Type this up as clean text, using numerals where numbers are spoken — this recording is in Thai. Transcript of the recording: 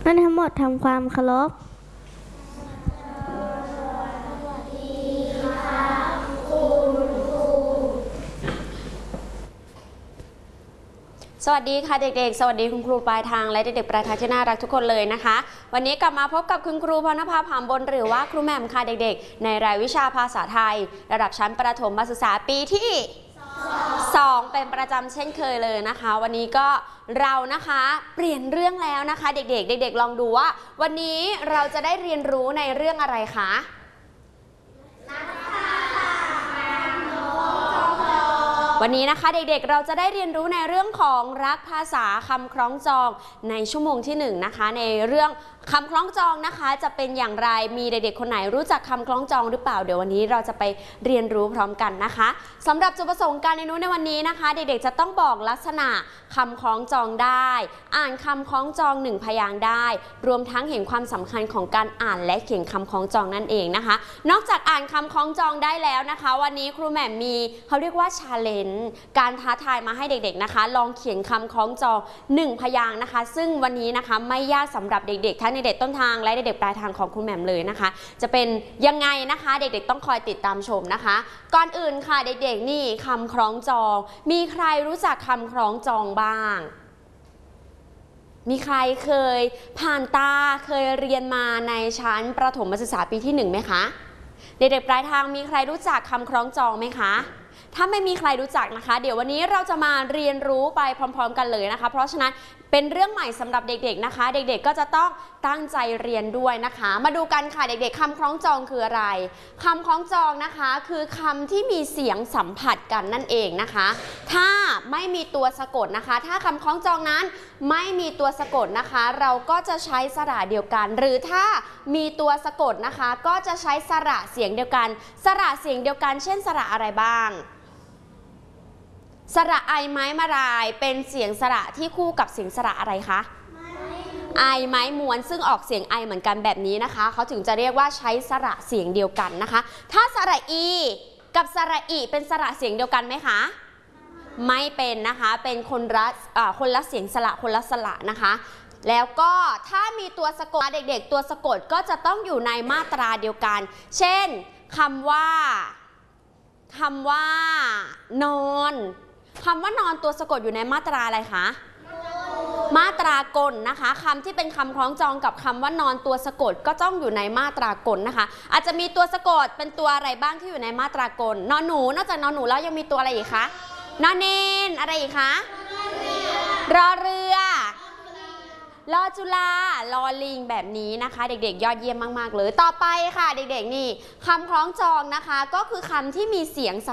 ท่านทั้งหมดทำความเคารพสวัสดีค่ะเด็กๆสวัสดีคุณครูปลายทางและเด็กๆปลายทางที่น่ารักทุกคนเลยนะคะวันนี้กลับมาพบกับคุณครูพรณภาผามบนหรือว่าครูแหม่มค่ะเด็กๆในรายวิชาภาษาไทยระดับชั้นประถมศึกษาปีที่2เป็นประจำเช่นเคยเลยนะคะวันนี้ก็เรานะคะเปลี่ยนเรื่องแล้วนะคะเด็กๆเด็กๆลองดูว่าวันนี้เราจะได้เรียนรู้ในเรื่องอะไรคะวันนี้นะคะเด็กๆเราจะได้เรียนรู้ในเรื่องของรักภาษาคำคล้องจองในชั่วโมงที่1นะคะในเรื่องคำคล้องจองนะคะจะเป็นอย่างไรมีเด็กๆคนไหนรู้จักคำคล้องจองหรือเปล่าเดี๋ยววันนี้เราจะไปเรียนรู้พร้อมกันนะคะสำหรับจุดประสงค์การเรียนรู้ในวันนี้นะคะเด็กๆจะต้องบอกลักษณะคำคล้องจองได้อ่านคำคล้องจอง1พยางค์ได้รวมทั้งเห็นความสำคัญของการอ่านและเขียนคำคล้องจองนั่นเองนะคะนอกจากอ่านคำคล้องจองได้แล้วนะคะวันนี้ครูแหม่มมีเขาเรียกว่า challenge การท้าทายมาให้เด็กๆนะคะลองเขียนคำคล้องจอง1พยางค์นะคะซึ่งวันนี้นะคะไม่ยากสำหรับเด็กๆทั้งในเด็กต้นทางและเด็กปลายทางของครูแหม่มเลยนะคะจะเป็นยังไงนะคะเด็กๆต้องคอยติดตามชมนะคะก่อนอื่นค่ะเด็กๆนี่คำคล้องจองมีใครรู้จักคำคล้องจองบ้างมีใครเคยผ่านตาเคยเรียนมาในชั้นประถมศึกษาปีที่1ไหมคะเด็กๆปลายทางมีใครรู้จักคำคล้องจองไหมคะถ้าไม่มีใครรู้จักนะคะเดี๋ยววันนี้เราจะมาเรียนรู้ไปพร้อมๆกันเลยนะคะเพราะฉะนั้นเป็นเรื่องใหม่สำหรับเด็กๆนะคะเด็กๆก็จะต้องตั้งใจเรียนด้วยนะคะมาดูกันค่ะเด็กๆคำคล้องจองคืออะไรคำคล้องจองนะคะคือคำที่มีเสียงสัมผัสกันนั่นเองนะคะถ้าไม่มีตัวสะกดนะคะถ้าคำคล้องจองนั้นไม่มีตัวสะกดนะคะเราก็จะใช้สระเดียวกันหรือถ้ามีตัวสะกดนะคะก็จะใช้สระเสียงเดียวกันสระเสียงเดียวกันเช่นสระอะไรบ้างสระไอไม้มารายเป็นเสียงสระที่คู่กับเสียงสระอะไรคะไอไม้ม้วนซึ่งออกเสียงไอเหมือนกันแบบนี้นะคะเขาถึงจะเรียกว่าใช้สระเสียงเดียวกันนะคะถ้าสระอีกับสระอีเป็นสระเสียงเดียวกันไหมคะไม่เป็นนะคะเป็นคนละเสียงสระคนละสระนะคะแล้วก็ถ้ามีตัวสะกดเด็กๆตัวสะกดก็จะต้องอยู่ในมาตราเดียวกันเช่นคำว่านอนคำว่านอนตัวสะกดอยู่ในมาตราอะไรคะมาตรากลนะคะคำที่เป็นคำคล้องจองกับคำว่านอนตัวสะกดก็ต้องอยู่ในมาตรากลนะคะอาจจะมีตัวสะกดเป็นตัวอะไรบ้างที่อยู่ในมาตรากลนอนหนูนอกจากนอนหนูแล้วยังมีตัวอะไรอีกคะนอนเนนอะไรอีกคะรอเรือลอจุฬาลอลิงแบบนี้นะคะเด็กๆยอดเยี่ยมมากๆเลยต่อไปค่ะเด็กๆนี่คำคล้องจองนะคะก็คือคำที่มีเสียง